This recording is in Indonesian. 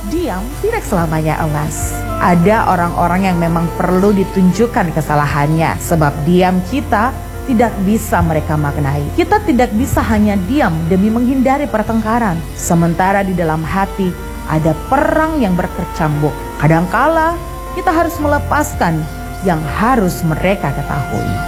Diam tidak selamanya emas. Ada orang-orang yang memang perlu ditunjukkan kesalahannya, sebab diam kita tidak bisa mereka maknai. Kita tidak bisa hanya diam demi menghindari pertengkaran, sementara di dalam hati ada perang yang berkecambuk. Kadangkala kita harus melepaskan yang harus mereka ketahui.